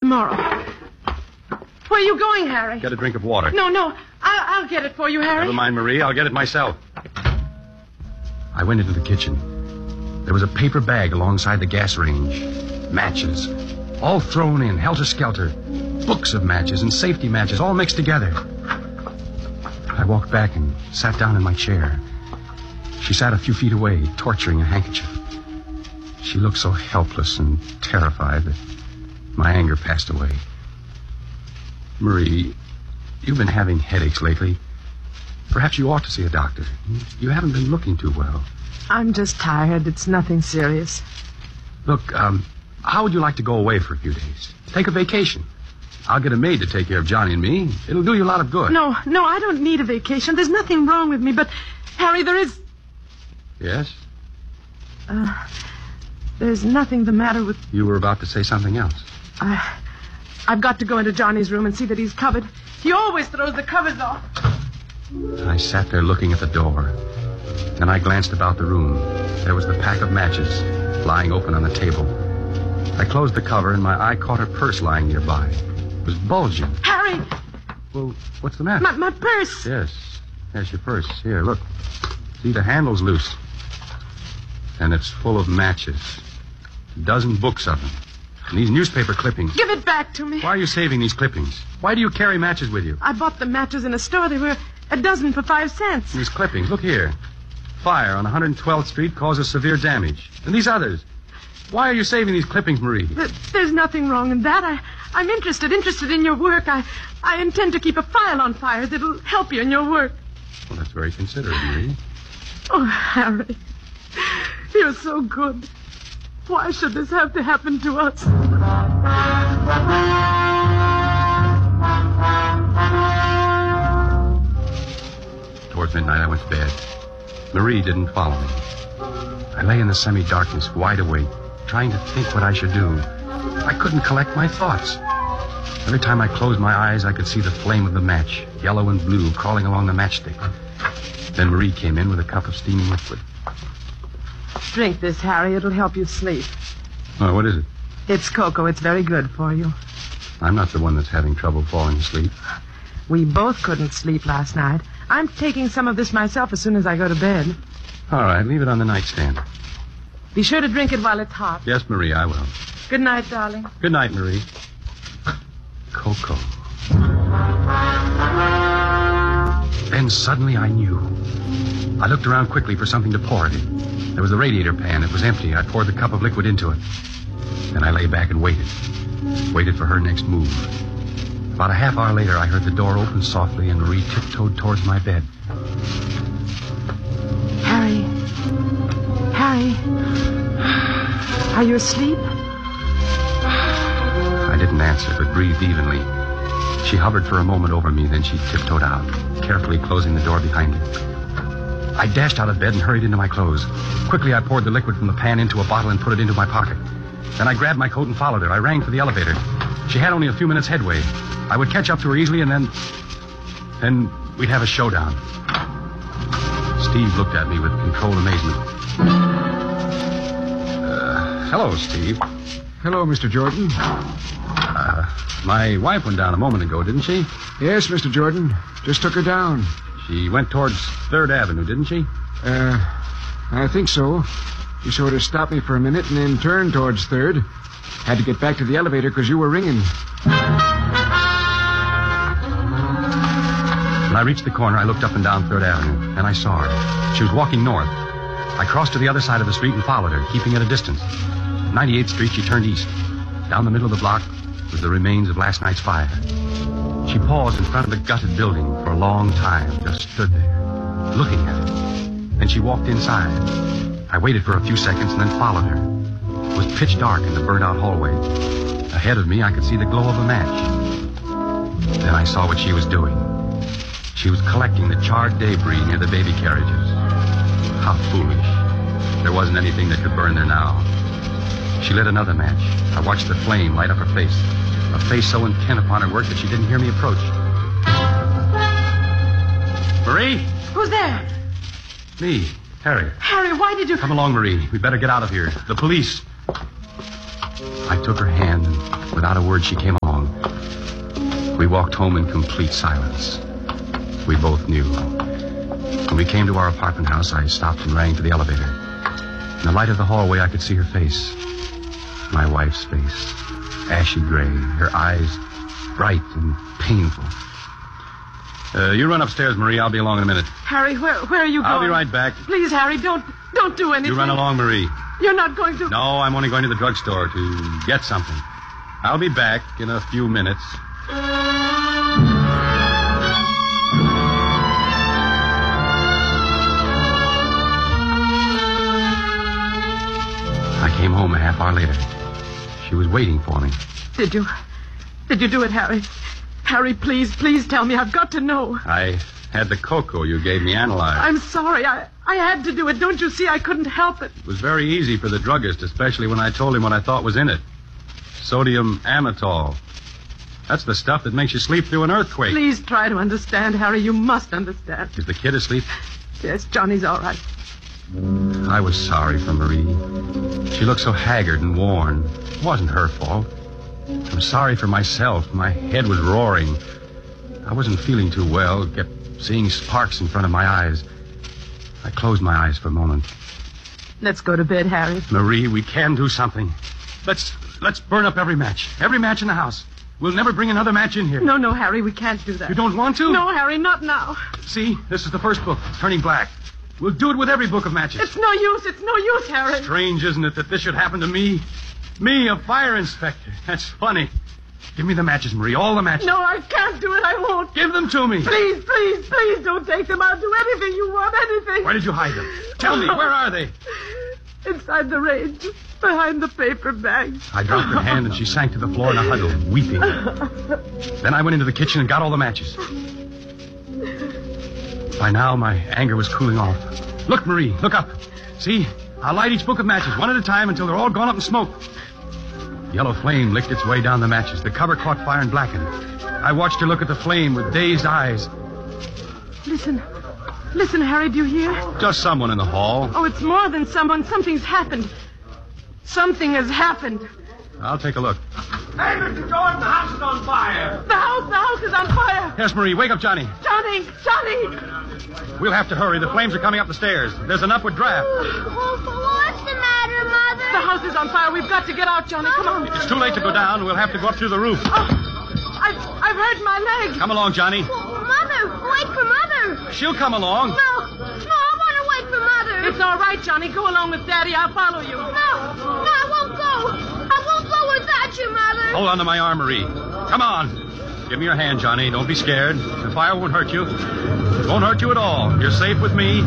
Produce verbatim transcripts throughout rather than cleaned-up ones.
tomorrow. Where are you going, Harry? Get a drink of water. No, no. I'll, I'll get it for you, Harry. Never mind, Marie. I'll get it myself. I went into the kitchen. There was a paper bag alongside the gas range. Matches. All thrown in, helter-skelter. Books of matches and safety matches, all mixed together. I walked back and sat down in my chair. She sat a few feet away, torturing a handkerchief. She looked so helpless and terrified that my anger passed away. Marie, you've been having headaches lately. Perhaps you ought to see a doctor. You haven't been looking too well. I'm just tired. It's nothing serious. Look, um, how would you like to go away for a few days? Take a vacation. I'll get a maid to take care of Johnny and me. It'll do you a lot of good. No, no, I don't need a vacation. There's nothing wrong with me, but, Harry, there is... Yes? Uh, there's nothing the matter with... You were about to say something else. I, I've got to go into Johnny's room and see that he's covered. He always throws the covers off. I sat there looking at the door. Then I glanced about the room. There was the pack of matches lying open on the table. I closed the cover and my eye caught her purse lying nearby. It was bulging. Harry! Well, what's the matter? My, my purse! Yes. Yes, your purse. Here, look. See, the handle's loose. And it's full of matches. A dozen books of them. And these newspaper clippings. Give it back to me. Why are you saving these clippings? Why do you carry matches with you? I bought the matches in a store. They were a dozen for five cents. These clippings, look here. Fire on one hundred twelfth Street causes severe damage. And these others. Why are you saving these clippings, Marie? There's nothing wrong in that. I, I'm interested, interested in your work. I, I intend to keep a file on fire that'll help you in your work. Well, that's very considerate, Marie. Oh, Harry. You're so good. Why should this have to happen to us? Towards midnight, I went to bed. Marie didn't follow me. I lay in the semi-darkness, wide awake, trying to think what I should do. I couldn't collect my thoughts. Every time I closed my eyes, I could see the flame of the match, yellow and blue, crawling along the matchstick. Then Marie came in with a cup of steaming liquid. Drink this, Harry. It'll help you sleep. Oh, what is it? It's cocoa. It's very good for you. I'm not the one that's having trouble falling asleep. We both couldn't sleep last night. I'm taking some of this myself as soon as I go to bed. All right, leave it on the nightstand. Be sure to drink it while it's hot. Yes, Marie, I will. Good night, darling. Good night, Marie. Cocoa. Then suddenly I knew. I looked around quickly for something to pour it in. There was the radiator pan. It was empty. I poured the cup of liquid into it. Then I lay back and waited. Waited for her next move. About a half hour later, I heard the door open softly and Marie tiptoed towards my bed. Harry. Harry. Are you asleep? I didn't answer, but breathed evenly. She hovered for a moment over me, then she tiptoed out, carefully closing the door behind her. I dashed out of bed and hurried into my clothes. Quickly, I poured the liquid from the pan into a bottle and put it into my pocket. Then I grabbed my coat and followed her. I rang for the elevator. She had only a few minutes headway. I would catch up to her easily, and then... Then we'd have a showdown. Steve looked at me with controlled amazement. Uh, hello, Steve. Hello, Mister Jordan. Uh, my wife went down a moment ago, didn't she? Yes, Mister Jordan. Just took her down. She went towards third Avenue, didn't she? Uh, I think so. She sort of stopped me for a minute and then turned towards third. Had to get back to the elevator because you were ringing. When I reached the corner, I looked up and down third Avenue, and I saw her. She was walking north. I crossed to the other side of the street and followed her, keeping at a distance. At ninety-eighth Street, she turned east. Down the middle of the block was the remains of last night's fire. She paused in front of the gutted building for a long time, just stood there, looking at it. Then she walked inside. I waited for a few seconds and then followed her. It was pitch dark in the burnt-out hallway. Ahead of me, I could see the glow of a match. Then I saw what she was doing. She was collecting the charred debris near the baby carriages. How foolish. There wasn't anything that could burn there now. She lit another match. I watched the flame light up her face. A face so intent upon her work that she didn't hear me approach. Marie? Who's there? Me, Harry. Harry, why did you... Come along, Marie. We'd better get out of here. The police. I took her hand, and without a word, she came along. We walked home in complete silence. We both knew. When we came to our apartment house, I stopped and rang for the elevator. In the light of the hallway, I could see her face. My wife's face. Ashy gray, her eyes bright and painful. Uh, you run upstairs, Marie. I'll be along in a minute. Harry, where where are you going? I'll be right back. Please, Harry, don't don't do anything. You run along, Marie. You're not going to... No, I'm only going to the drugstore to get something. I'll be back in a few minutes. I came home a half hour later. She was waiting for me. Did you... Did you do it, Harry? Harry, please, please tell me. I've got to know. I had the cocoa you gave me analyzed. I'm sorry. I, I had to do it. Don't you see? I couldn't help it. It was very easy for the druggist, especially when I told him what I thought was in it. Sodium amytal. That's the stuff that makes you sleep through an earthquake. Please try to understand, Harry. You must understand. Is the kid asleep? Yes, Johnny's all right. I was sorry for Marie. She looked so haggard and worn. It wasn't her fault. I was sorry for myself. My head was roaring. I wasn't feeling too well. Kept seeing sparks in front of my eyes. I closed my eyes for a moment. Let's go to bed, Harry. Marie, we can do something. Let's let's burn up every match. Every match in the house. We'll never bring another match in here. No, no, Harry, we can't do that. You don't want to? No, Harry, not now. See, this is the first book. It's turning black. We'll do it with every book of matches. It's no use. It's no use, Harry. Strange, isn't it, that this should happen to me? Me, a fire inspector. That's funny. Give me the matches, Marie. All the matches. No, I can't do it. I won't. Give them to me. Please, please, please don't take them. I'll do anything you want, anything. Where did you hide them? Tell me, where are they? Inside the range, behind the paper bag. I dropped her hand and she sank to the floor in a huddle, weeping. Then I went into the kitchen and got all the matches. By now, my anger was cooling off. Look, Marie, look up. See? I'll light each book of matches, one at a time, until they're all gone up in smoke. Yellow flame licked its way down the matches. The cover caught fire and blackened. I watched her look at the flame with dazed eyes. Listen. Listen, Harry, do you hear? Just someone in the hall. Oh, it's more than someone. Something's happened. Something has happened. I'll take a look. Hey, Mister Jordan, the house is on fire. The house, the house is on fire. Yes, Marie, wake up Johnny. Johnny, Johnny. We'll have to hurry. The flames are coming up the stairs. There's an upward draft. What's the matter, Mother? The house is on fire. We've got to get out, Johnny. Come on. It's too late to go down. We'll have to go up through the roof. Oh, I've, I've hurt my leg. Come along, Johnny. Mother, wait for Mother. She'll come along. No, no, I want to wait for Mother. It's all right, Johnny. Go along with Daddy. I'll follow you. No, no, I won't go. I won't go without you, Mother. Hold on to my arm, Marie. Come on. Give me your hand, Johnny. Don't be scared. The fire won't hurt you. It won't hurt you at all. You're safe with me.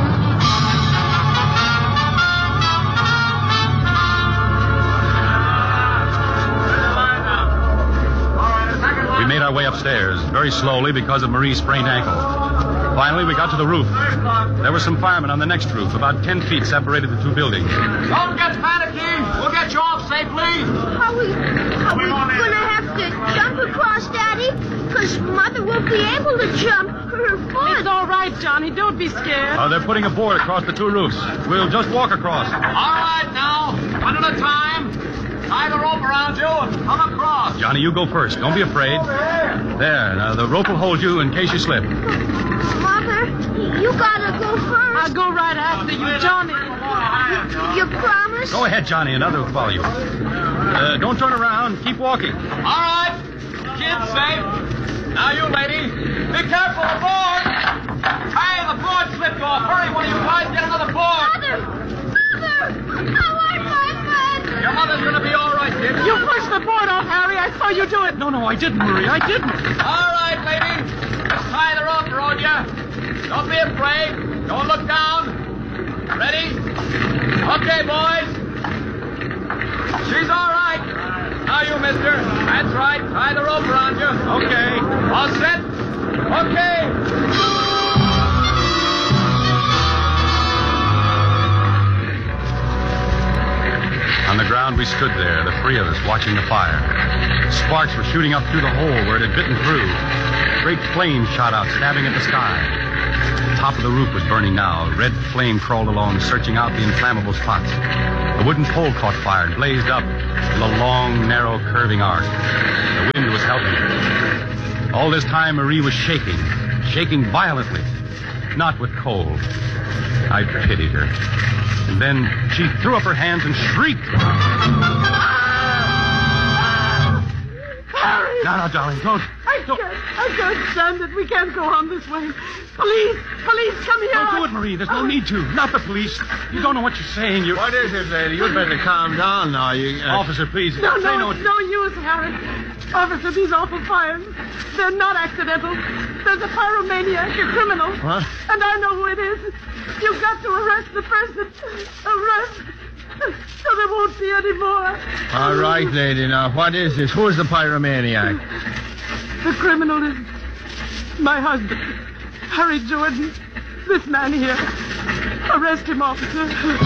We made our way upstairs, very slowly because of Marie's sprained ankle. Finally, we got to the roof. There were some firemen on the next roof. About ten feet separated the two buildings. Don't get panicky. We'll get you off safely. Are we, are we going to have to jump across, Daddy? Because Mother won't be able to jump. Her foot. It's all right, Johnny. Don't be scared. Oh, they're putting a board across the two roofs. We'll just walk across. All right, now. One at a time. Tie the rope around you and come across. Johnny, you go first. Don't be afraid. There. Now, the rope will hold you in case you slip. Mother, you gotta go first. I'll go right after you, Johnny. You promise? Go ahead, Johnny. Another will follow you. Uh, don't turn around. Keep walking. All right. Kid's safe. Now, you lady. Be careful, the board. Hey, the board slipped off. Hurry, one of you guys get another board. Mother! Mother! I want my mother! Your mother's going to be all right, kid. You pushed the board off, Harry. I saw you do it. No, no, I didn't, Marie. I didn't. All right, lady. Just tie the rope around you. Don't be afraid. Don't look down. Ready? Okay, boys. She's all right. Now you, mister. That's right. Tie the rope around you. Okay. All set? Okay. On the ground, we stood there, the three of us, watching the fire. Sparks were shooting up through the hole where it had bitten through. Great flames shot out, stabbing at the sky. The top of the roof was burning now. Red flame crawled along, searching out the inflammable spots. The wooden pole caught fire and blazed up in a long, narrow, curving arc. The wind was All this time, Marie was shaking, shaking violently, not with cold. I pitied her. And then she threw up her hands and shrieked. Harry! No, no, darling, don't. I can't, I can't stand it. We can't go on this way. Police! Police, come here! Don't do it, Marie. There's no need to. Not the police. You don't know what you're saying. You... What is it, lady? You'd better calm down now. You, uh... Officer, please. No, Say no, it's no use, Harry. Officer, these awful fires, they're not accidental. There's a pyromaniac, a criminal. What? And I know who it is. You've got to arrest the person. Arrest. So there won't be any more. All right, lady. Now, what is this? Who's the pyromaniac? The criminal is my husband, Harry Jordan. This man here. Arrest him, officer.